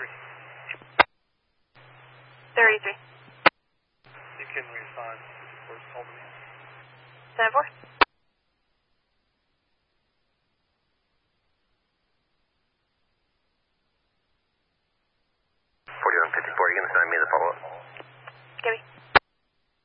33. You can respond to the first call to me. 74. You're going to send me the follow-up? Gabby.